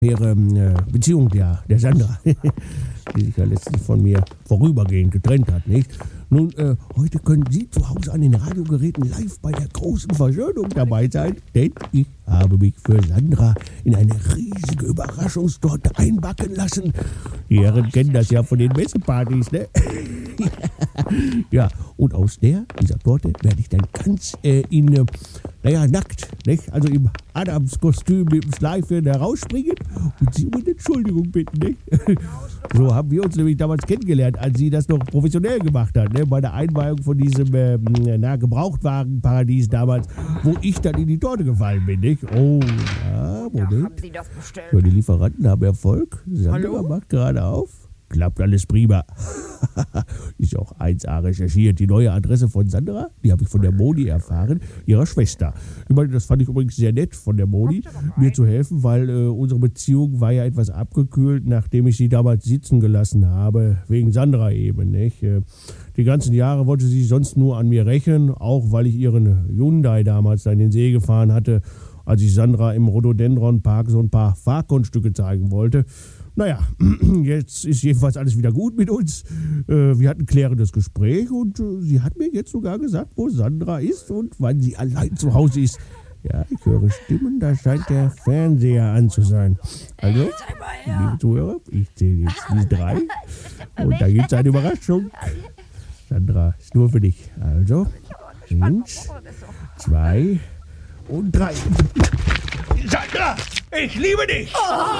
Beziehung der Sandra, die sich ja letztlich von mir vorübergehend getrennt hat, nicht? Nun, heute können Sie zu Hause an den Radiogeräten live bei der großen Verschönung dabei sein, denn ich habe mich für Sandra in eine riesige Überraschungstorte einbacken lassen. Die Herren kennen das ja von den Messepartys, ne? Ja, und aus dieser Torte werde ich dann ganz nackt, nicht? Also im Adamskostüm mit dem Schleifchen herausspringen und Sie um Entschuldigung bitten, nicht? So haben wir uns nämlich damals kennengelernt, als sie das noch professionell gemacht hat, ne? Bei der Einweihung von diesem Gebrauchtwagenparadies damals, wo ich dann in die Torte gefallen bin, nicht? Oh, ja, Moment. Haben Sie das bestellt? So, die Lieferanten haben Erfolg. Sandra macht gerade auf. Klappt alles prima. Ist auch 1A recherchiert. Die neue Adresse von Sandra, die habe ich von der Moni erfahren, ihrer Schwester. Ich meine, das fand ich übrigens sehr nett von der Moni, mir zu helfen, weil unsere Beziehung war ja etwas abgekühlt, nachdem ich sie damals sitzen gelassen habe, wegen Sandra eben, nicht? Die ganzen Jahre wollte sie sonst nur an mir rächen, auch weil ich ihren Hyundai damals da in den See gefahren hatte, als ich Sandra im Rhododendron Park so ein paar Fahrkunststücke zeigen wollte. Naja, jetzt ist jedenfalls alles wieder gut mit uns. Wir hatten ein klärendes Gespräch und sie hat mir jetzt sogar gesagt, wo Sandra ist und wann sie allein zu Hause ist. Ja, ich höre Stimmen, da scheint der Fernseher an zu sein. Also, liebe Zuhörer, ich zähle jetzt die 3 und da gibt es eine Überraschung. Sandra, ist nur für dich. Also, 1, 2 und 3. Sandra, ich liebe dich!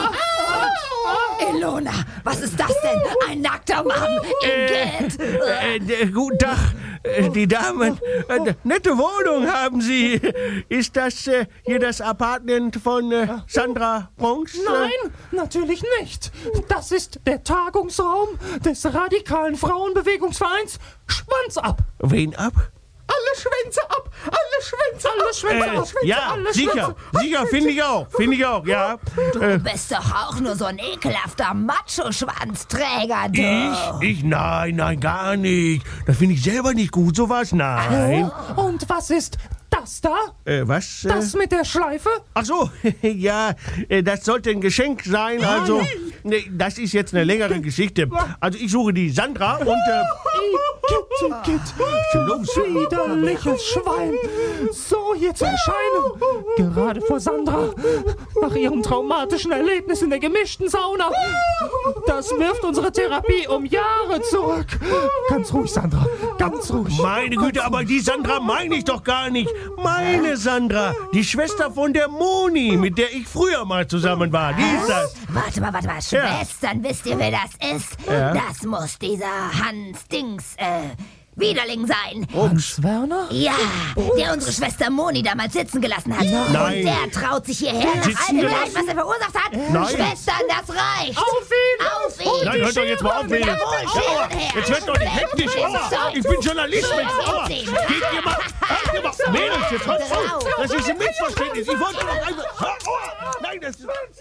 Ilona, was ist das denn? Ein nackter Mann, Igitt! Guten Tag, die Damen. Nette Wohnung haben Sie. Ist das hier das Apartment von Sandra Bronx? Nein, natürlich nicht. Das ist der Tagungsraum des radikalen Frauenbewegungsvereins Schwanz ab. Wen ab? Alle Schwänze ab! Alle Schwänze! Alle Schwänze! Alle Schwänze! Ja, alle sicher, Schwänze. sicher, finde ich auch, ja. Du bist doch auch nur so ein ekelhafter Macho-Schwanzträger, du. Ich? Nein, gar nicht. Das finde ich selber nicht gut, sowas, nein. Und was ist das da? Was? Das mit der Schleife? Ach so, ja, das sollte ein Geschenk sein, also, nee, das ist jetzt eine längere Geschichte. Also ich suche die Sandra und, Igitt, los. widerliches Schwein, so hier zu erscheinen, gerade vor Sandra, nach ihrem traumatischen Erlebnis in der gemischten Sauna. Das wirft unsere Therapie um Jahre zurück. Ganz ruhig, Sandra, ganz ruhig. Meine Güte, aber die Sandra meine ich doch gar nicht. Meine Sandra, die Schwester von der Moni, mit der ich früher mal zusammen war. Die ist das. Warte mal, Schwestern, wisst ihr, wer das ist? Ja. Das muss dieser Hans Dings, Widerling sein. Hans Werner? Ja, der unsere Schwester Moni damals sitzen gelassen hat. Nein. Und der traut sich hierher nach Sitzen all dem Leid, gelassen? was er verursacht hat. Nein. Schwestern, das reicht. Auf ihn! Auf ihn! Nein, hört doch jetzt mal auf, Mädels. Jawohl, Aua, Scheren her. jetzt wird doch nicht hektisch. Aua, ich bin Journalist, Mensch. Aua, geht ihr mal. Mädels, jetzt hört auf. Das ist ein Missverständnis. Ich wollte doch einfach. Aua, nein, das ist...